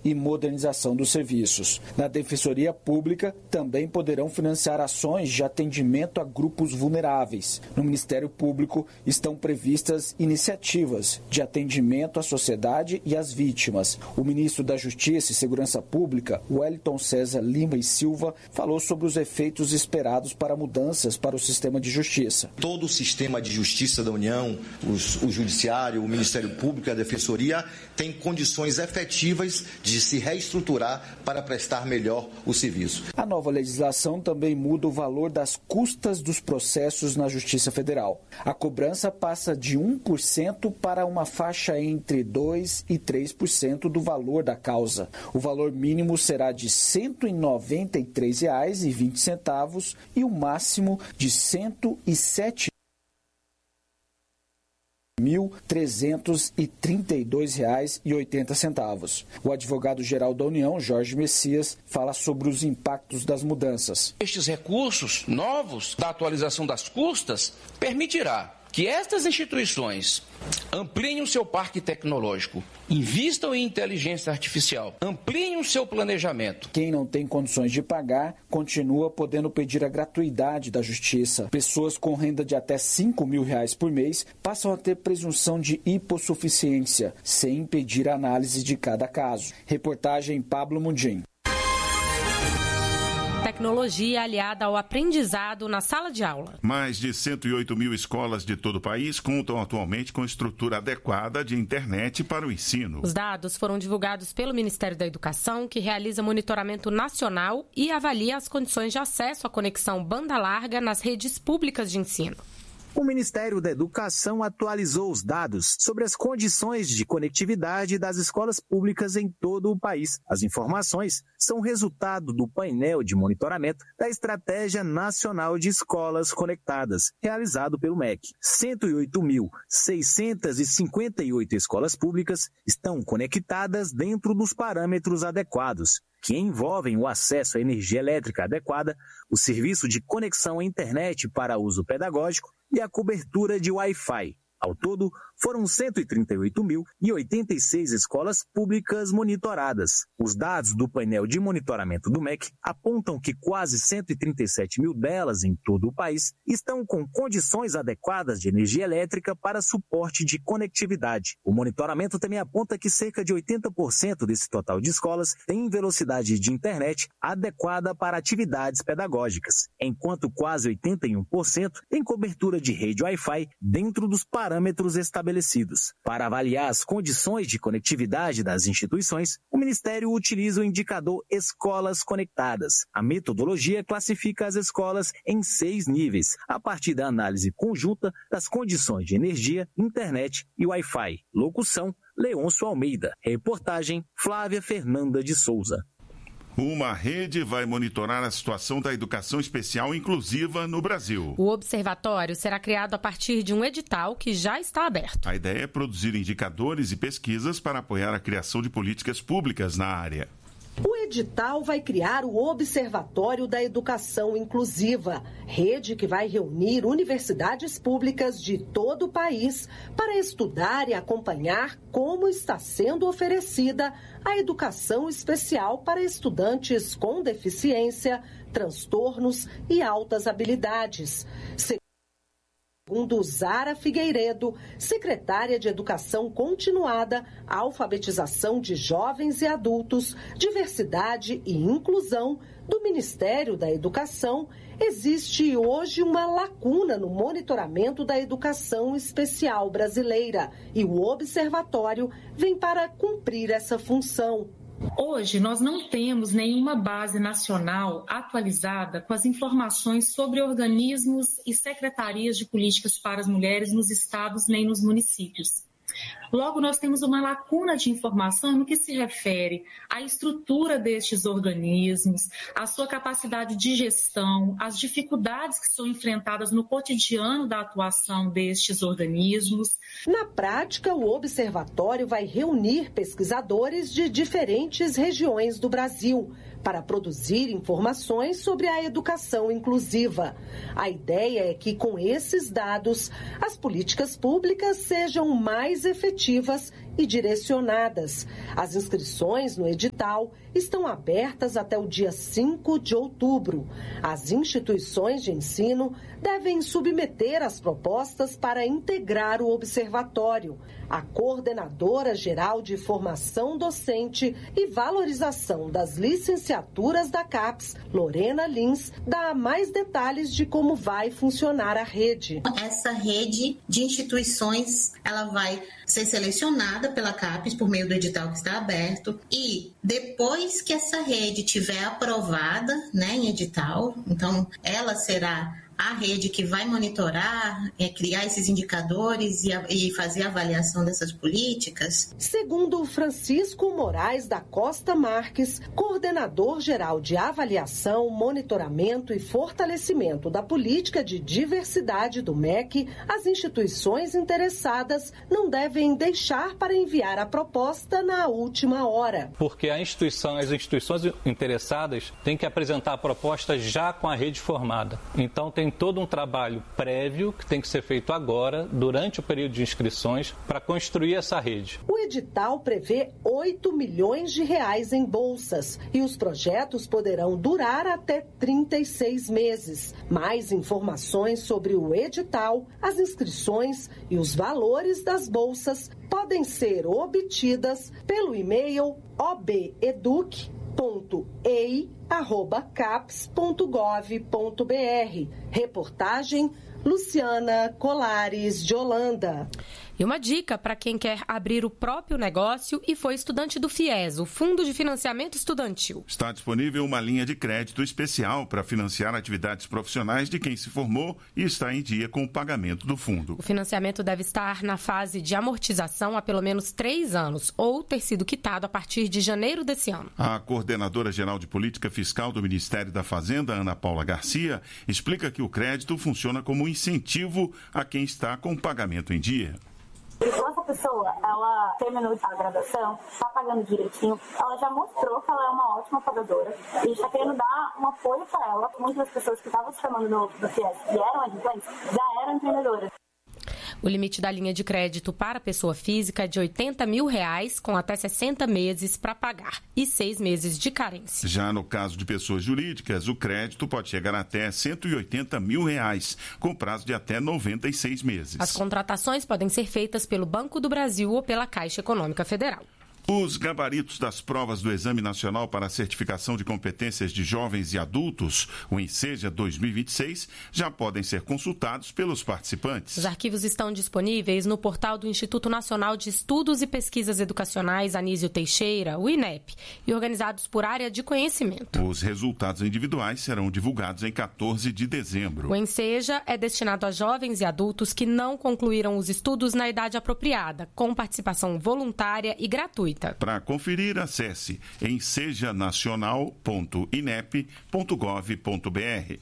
e modernização dos serviços. Na Defensoria Pública, também poderão financiar ações de atendimento a grupos vulneráveis. No Ministério Público, estão previstas iniciativas de atendimento à sociedade e às vítimas. O ministro da Justiça e Segurança Pública, Wellington César Lima e Silva, falou sobre os efeitos esperados para mudanças para o sistema de justiça. Todo o sistema de justiça da União, o Judiciário, o Ministério Público e a Defensoria tem condições efetivas de se reestruturar para prestar melhor o serviço. A nova legislação também muda o valor das custas dos processos na Justiça Federal. A cobrança passa de 1% para uma faixa entre 2% e 3% do valor da causa. O valor mínimo será de R$ 193,20 e o máximo de R$ 107.332,80. O advogado-geral da União, Jorge Messias, fala sobre os impactos das mudanças. Estes recursos novos da atualização das custas permitirá que estas instituições ampliem o seu parque tecnológico, invistam em inteligência artificial, ampliem o seu planejamento. Quem não tem condições de pagar, continua podendo pedir a gratuidade da justiça. Pessoas com renda de até R$ 5.000 por mês passam a ter presunção de hipossuficiência, sem impedir a análise de cada caso. Reportagem Pablo Mundim. Tecnologia aliada ao aprendizado na sala de aula. Mais de 108 mil escolas de todo o país contam atualmente com estrutura adequada de internet para o ensino. Os dados foram divulgados pelo Ministério da Educação, que realiza monitoramento nacional e avalia as condições de acesso à conexão banda larga nas redes públicas de ensino. O Ministério da Educação atualizou os dados sobre as condições de conectividade das escolas públicas em todo o país. As informações são resultado do painel de monitoramento da Estratégia Nacional de Escolas Conectadas, realizado pelo MEC. 108.658 escolas públicas estão conectadas dentro dos parâmetros adequados, que envolvem o acesso à energia elétrica adequada, o serviço de conexão à internet para uso pedagógico e a cobertura de Wi-Fi. Ao todo, foram 138.086 escolas públicas monitoradas. Os dados do painel de monitoramento do MEC apontam que quase 137 mil delas em todo o país estão com condições adequadas de energia elétrica para suporte de conectividade. O monitoramento também aponta que cerca de 80% desse total de escolas têm velocidade de internet adequada para atividades pedagógicas, enquanto quase 81% têm cobertura de rede Wi-Fi dentro dos parâmetros estabelecidos. Para avaliar as condições de conectividade das instituições, o Ministério utiliza o indicador Escolas Conectadas. A metodologia classifica as escolas em 6 níveis, a partir da análise conjunta das condições de energia, internet e Wi-Fi. Locução, Leôncio Almeida. Reportagem, Flávia Fernanda de Souza. Uma rede vai monitorar a situação da educação especial inclusiva no Brasil. O observatório será criado a partir de um edital que já está aberto. A ideia é produzir indicadores e pesquisas para apoiar a criação de políticas públicas na área. O edital vai criar o Observatório da Educação Inclusiva, rede que vai reunir universidades públicas de todo o país para estudar e acompanhar como está sendo oferecida a educação especial para estudantes com deficiência, transtornos e altas habilidades. Segundo Zara Figueiredo, secretária de Educação Continuada, Alfabetização de Jovens e Adultos, Diversidade e Inclusão do Ministério da Educação, existe hoje uma lacuna no monitoramento da educação especial brasileira e o observatório vem para cumprir essa função. Hoje, nós não temos nenhuma base nacional atualizada com as informações sobre organismos e secretarias de políticas para as mulheres nos estados nem nos municípios. Logo, nós temos uma lacuna de informação no que se refere à estrutura destes organismos, à sua capacidade de gestão, às dificuldades que são enfrentadas no cotidiano da atuação destes organismos. Na prática, o observatório vai reunir pesquisadores de diferentes regiões do Brasil para produzir informações sobre a educação inclusiva. A ideia é que, com esses dados, as políticas públicas sejam mais efetivas e direcionadas. As inscrições no edital estão abertas até o dia 5 de outubro. As instituições de ensino devem submeter as propostas para integrar o observatório. A coordenadora geral de formação docente e valorização das licenciaturas da CAPES, Lorena Lins, dá mais detalhes de como vai funcionar a rede. Essa rede de instituições, ela vai ser selecionada pela CAPES por meio do edital que está aberto e depois que essa rede tiver aprovada, em edital, então ela será a rede que vai monitorar, criar esses indicadores e fazer a avaliação dessas políticas. Segundo Francisco Moraes da Costa Marques, coordenador-geral de avaliação, monitoramento e fortalecimento da política de diversidade do MEC, as instituições interessadas não devem deixar para enviar a proposta na última hora. Porque as instituições interessadas têm que apresentar a proposta já com a rede formada. Então tem todo um trabalho prévio que tem que ser feito agora, durante o período de inscrições, para construir essa rede. O edital prevê 8 milhões de reais em bolsas e os projetos poderão durar até 36 meses. Mais informações sobre o edital, as inscrições e os valores das bolsas podem ser obtidas pelo e-mail obeduc.ei@caps.gov.br. Reportagem Luciana Colares de Holanda. E uma dica para quem quer abrir o próprio negócio e foi estudante do FIES, o Fundo de Financiamento Estudantil. Está disponível uma linha de crédito especial para financiar atividades profissionais de quem se formou e está em dia com o pagamento do fundo. O financiamento deve estar na fase de amortização há pelo menos 3 anos ou ter sido quitado a partir de janeiro desse ano. A coordenadora-geral de política fiscal do Ministério da Fazenda, Ana Paula Garcia, explica que o crédito funciona como incentivo a quem está com o pagamento em dia. Essa pessoa, ela terminou a graduação, está pagando direitinho, ela já mostrou que ela é uma ótima pagadora e a gente está querendo dar um apoio para ela. Muitas das pessoas que estavam se formando no FIES e eram adjutantes já eram empreendedoras. O limite da linha de crédito para pessoa física é de R$80 mil, com até 60 meses para pagar e 6 meses de carência. Já no caso de pessoas jurídicas, o crédito pode chegar até R$180 mil, com prazo de até 96 meses. As contratações podem ser feitas pelo Banco do Brasil ou pela Caixa Econômica Federal. Os gabaritos das provas do Exame Nacional para a Certificação de Competências de Jovens e Adultos, o ENSEJA 2026, já podem ser consultados pelos participantes. Os arquivos estão disponíveis no portal do Instituto Nacional de Estudos e Pesquisas Educacionais Anísio Teixeira, o INEP, e organizados por área de conhecimento. Os resultados individuais serão divulgados em 14 de dezembro. O ENSEJA é destinado a jovens e adultos que não concluíram os estudos na idade apropriada, com participação voluntária e gratuita. Para conferir, acesse ensejanacional.inep.gov.br.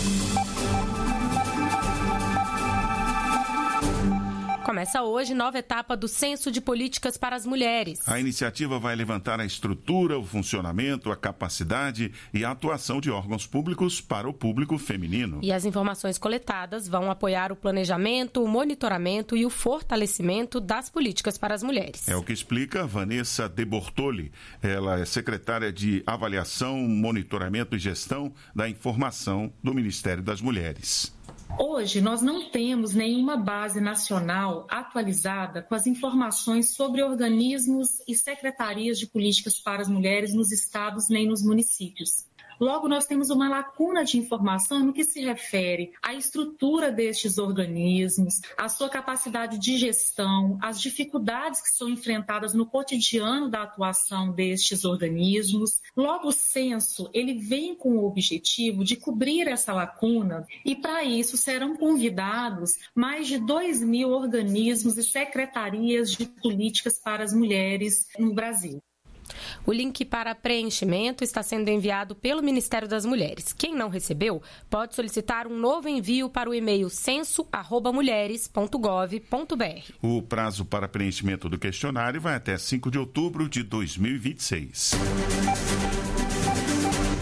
Começa hoje nova etapa do Censo de Políticas para as Mulheres. A iniciativa vai levantar a estrutura, o funcionamento, a capacidade e a atuação de órgãos públicos para o público feminino. E as informações coletadas vão apoiar o planejamento, o monitoramento e o fortalecimento das políticas para as mulheres. É o que explica Vanessa De Bortoli. Ela é secretária de Avaliação, Monitoramento e Gestão da Informação do Ministério das Mulheres. Hoje, nós não temos nenhuma base nacional atualizada com as informações sobre organismos e secretarias de políticas para as mulheres nos estados nem nos municípios. Logo, nós temos uma lacuna de informação no que se refere à estrutura destes organismos, à sua capacidade de gestão, às dificuldades que são enfrentadas no cotidiano da atuação destes organismos. Logo, o censo, ele vem com o objetivo de cobrir essa lacuna e, para isso, serão convidados mais de 2.000 organismos e secretarias de políticas para as mulheres no Brasil. O link para preenchimento está sendo enviado pelo Ministério das Mulheres. Quem não recebeu pode solicitar um novo envio para o e-mail censo@mulheres.gov.br. O prazo para preenchimento do questionário vai até 5 de outubro de 2026.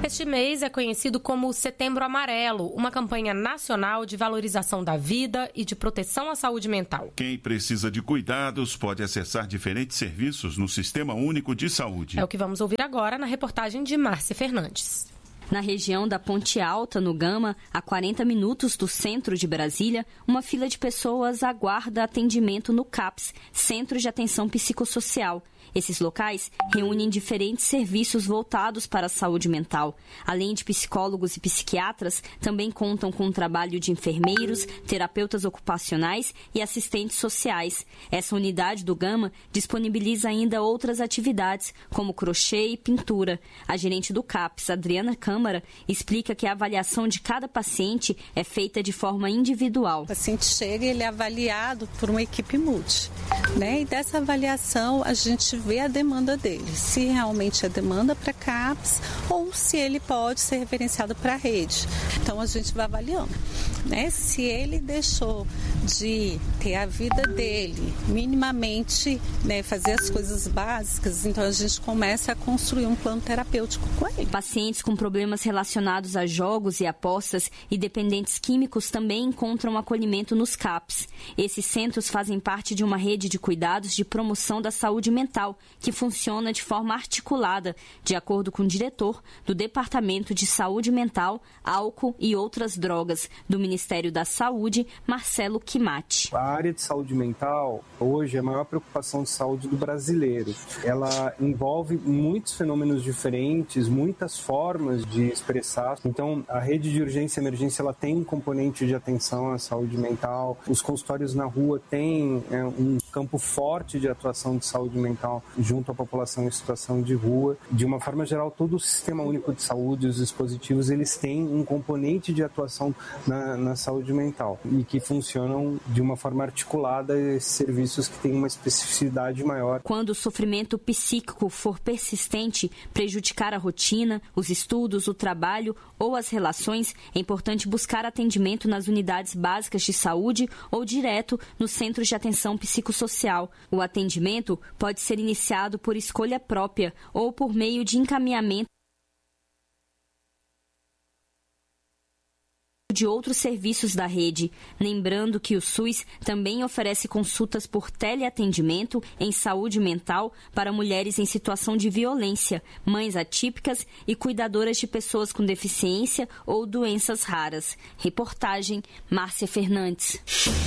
Este mês é conhecido como Setembro Amarelo, uma campanha nacional de valorização da vida e de proteção à saúde mental. Quem precisa de cuidados pode acessar diferentes serviços no Sistema Único de Saúde. É o que vamos ouvir agora na reportagem de Márcia Fernandes. Na região da Ponte Alta, no Gama, a 40 minutos do centro de Brasília, uma fila de pessoas aguarda atendimento no CAPS, Centro de Atenção Psicossocial. Esses locais reúnem diferentes serviços voltados para a saúde mental. Além de psicólogos e psiquiatras, também contam com o trabalho de enfermeiros, terapeutas ocupacionais e assistentes sociais. Essa unidade do Gama disponibiliza ainda outras atividades, como crochê e pintura. A gerente do CAPS, Adriana Câmara, explica que a avaliação de cada paciente é feita de forma individual. O paciente chega e ele é avaliado por uma equipe multi, né? E dessa avaliação a gente vê a demanda dele, se realmente é demanda para CAPS ou se ele pode ser referenciado para a rede. Então a gente vai avaliando, né? Se ele deixou de ter a vida dele minimamente, né, fazer as coisas básicas, então a gente começa a construir um plano terapêutico com ele. Pacientes com problemas relacionados a jogos e apostas e dependentes químicos também encontram acolhimento nos CAPS. Esses centros fazem parte de uma rede de cuidados de promoção da saúde mental, que funciona de forma articulada, de acordo com o diretor do Departamento de Saúde Mental, Álcool e Outras Drogas, do Ministério da Saúde, Marcelo Quimati. A área de saúde mental, hoje, é a maior preocupação de saúde do brasileiro. Ela envolve muitos fenômenos diferentes, muitas formas de expressar. Então, a rede de urgência e emergência, ela tem um componente de atenção à saúde mental. Os consultórios na rua têm um campo forte de atuação de saúde mental junto à população em situação de rua. De uma forma geral, todo o Sistema Único de Saúde, os dispositivos, eles têm um componente de atuação na saúde mental e que funcionam de uma forma articulada, esses serviços que têm uma especificidade maior. Quando o sofrimento psíquico for persistente, prejudicar a rotina, os estudos, o trabalho ou as relações, é importante buscar atendimento nas unidades básicas de saúde ou direto nos centros de atenção psicossocial. O atendimento pode ser iniciado por escolha própria ou por meio de encaminhamento de outros serviços da rede. Lembrando que o SUS também oferece consultas por teleatendimento em saúde mental para mulheres em situação de violência, mães atípicas e cuidadoras de pessoas com deficiência ou doenças raras. Reportagem Márcia Fernandes.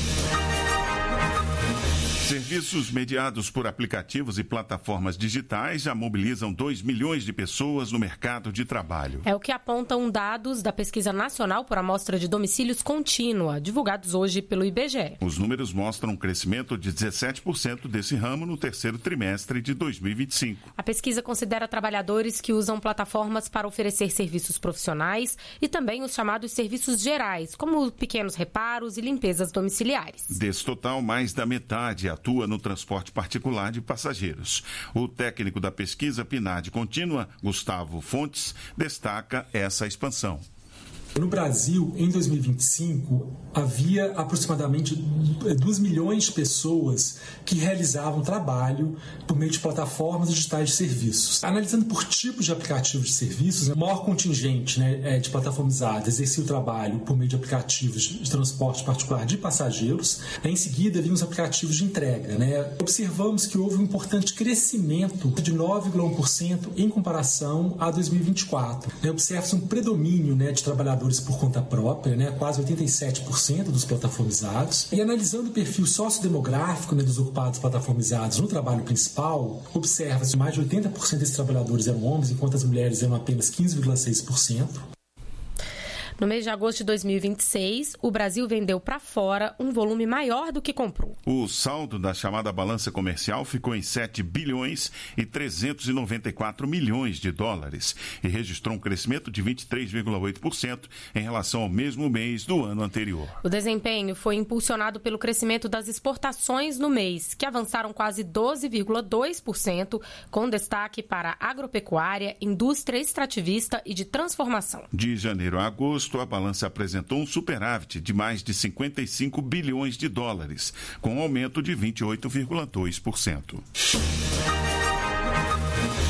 Serviços mediados por aplicativos e plataformas digitais já mobilizam 2 milhões de pessoas no mercado de trabalho. É o que apontam dados da Pesquisa Nacional por Amostra de Domicílios Contínua, divulgados hoje pelo IBGE. Os números mostram um crescimento de 17% desse ramo no terceiro trimestre de 2025. A pesquisa considera trabalhadores que usam plataformas para oferecer serviços profissionais e também os chamados serviços gerais, como pequenos reparos e limpezas domiciliares. Desse total, mais da metade atua no transporte particular de passageiros. O técnico da pesquisa PNAD Contínua, Gustavo Fontes, destaca essa expansão. No Brasil, em 2025, havia aproximadamente 2 milhões de pessoas que realizavam trabalho por meio de plataformas digitais de serviços. Analisando por tipos de aplicativos de serviços, o maior contingente de plataformizados exercia o trabalho por meio de aplicativos de transporte particular de passageiros. Em seguida, vinham os aplicativos de entrega. Observamos que houve um importante crescimento de 9,1% em comparação a 2024. Observa-se um predomínio de trabalhadores por conta própria, quase 87% dos plataformizados. E analisando o perfil sociodemográfico dos ocupados plataformizados no trabalho principal, observa-se que mais de 80% desses trabalhadores eram homens, enquanto as mulheres eram apenas 15,6%. No mês de agosto de 2026, o Brasil vendeu para fora um volume maior do que comprou. O saldo da chamada balança comercial ficou em 7 bilhões e 394 milhões de dólares e registrou um crescimento de 23,8% em relação ao mesmo mês do ano anterior. O desempenho foi impulsionado pelo crescimento das exportações no mês, que avançaram quase 12,2%, com destaque para agropecuária, indústria extrativista e de transformação. De janeiro a agosto, a balança apresentou um superávit de mais de 55 bilhões de dólares, com um aumento de 28,2%.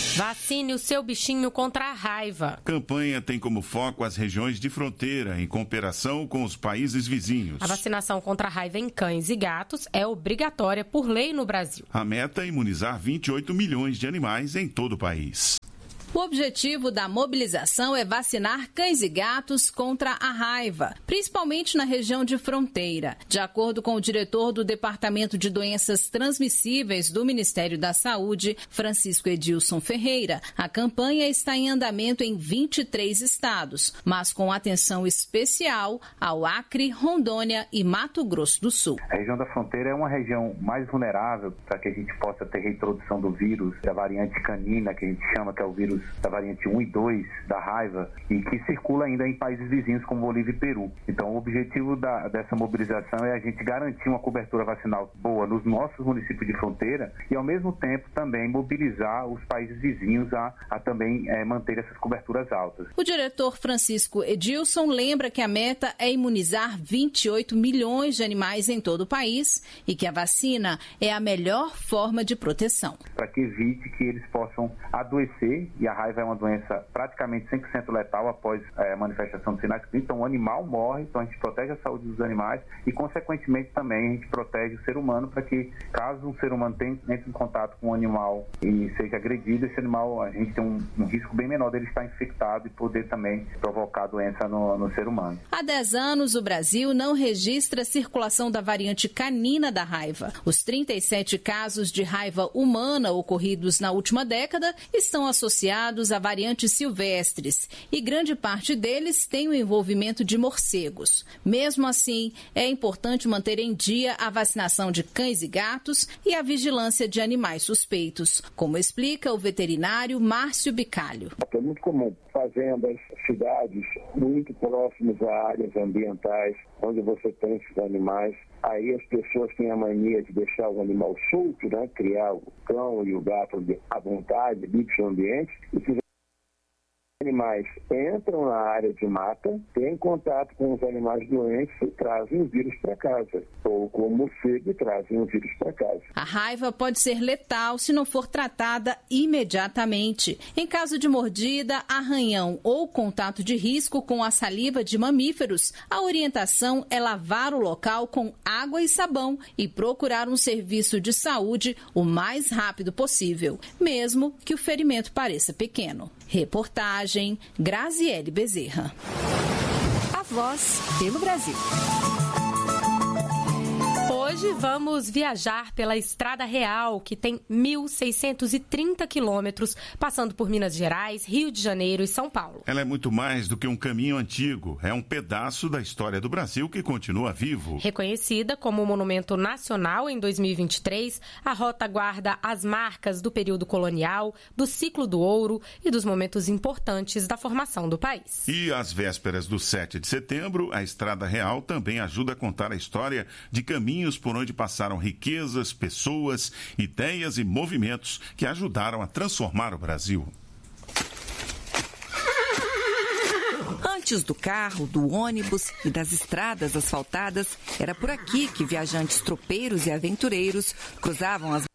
Vacine o seu bichinho contra a raiva. A campanha tem como foco as regiões de fronteira, em cooperação com os países vizinhos. A vacinação contra a raiva em cães e gatos é obrigatória por lei no Brasil. A meta é imunizar 28 milhões de animais em todo o país. O objetivo da mobilização é vacinar cães e gatos contra a raiva, principalmente na região de fronteira. De acordo com o diretor do Departamento de Doenças Transmissíveis do Ministério da Saúde, Francisco Edilson Ferreira, a campanha está em andamento em 23 estados, mas com atenção especial ao Acre, Rondônia e Mato Grosso do Sul. A região da fronteira é uma região mais vulnerável para que a gente possa ter reintrodução do vírus, da variante canina, que a gente chama que é o vírus da variante 1 e 2 da raiva, e que circula ainda em países vizinhos como Bolívia e Peru. Então, o objetivo dessa mobilização é a gente garantir uma cobertura vacinal boa nos nossos municípios de fronteira e, ao mesmo tempo, também mobilizar os países vizinhos a também manter essas coberturas altas. O diretor Francisco Edilson lembra que a meta é imunizar 28 milhões de animais em todo o país e que a vacina é a melhor forma de proteção. Para que evite que eles possam adoecer, e a raiva é uma doença praticamente 100% letal após a manifestação de sinais clínicos. Então, o animal morre, então a gente protege a saúde dos animais e, consequentemente, também a gente protege o ser humano para que, caso um ser humano entre em contato com um animal e seja agredido, esse animal, a gente tem um risco bem menor dele estar infectado e poder também provocar doença no ser humano. Há 10 anos, o Brasil não registra a circulação da variante canina da raiva. Os 37 casos de raiva humana ocorridos na última década estão associados a variantes silvestres e grande parte deles tem o envolvimento de morcegos. Mesmo assim, é importante manter em dia a vacinação de cães e gatos e a vigilância de animais suspeitos, como explica o veterinário Márcio Bicalho. É muito comum fazendas, cidades muito próximas a áreas ambientais onde você tem esses animais. Aí as pessoas têm a mania de deixar o animal solto, né? Criar o cão e o gato à vontade, livres no ambiente. E se os animais entram na área de mata, têm contato com os animais doentes e trazem o vírus para casa. Ou com o morcego e trazem o vírus para casa. A raiva pode ser letal se não for tratada imediatamente. Em caso de mordida, arranhão ou contato de risco com a saliva de mamíferos, a orientação é lavar o local com água e sabão e procurar um serviço de saúde o mais rápido possível, mesmo que o ferimento pareça pequeno. Reportagem Graziele Bezerra. A Voz pelo Brasil. Hoje vamos viajar pela Estrada Real, que tem 1.630 quilômetros, passando por Minas Gerais, Rio de Janeiro e São Paulo. Ela é muito mais do que um caminho antigo. É um pedaço da história do Brasil que continua vivo. Reconhecida como Monumento Nacional em 2023, a rota guarda as marcas do período colonial, do ciclo do ouro e dos momentos importantes da formação do país. E às vésperas do 7 de setembro, a Estrada Real também ajuda a contar a história de caminhos por onde passaram riquezas, pessoas, ideias e movimentos que ajudaram a transformar o Brasil. Antes do carro, do ônibus e das estradas asfaltadas, era por aqui que viajantes tropeiros e aventureiros cruzavam as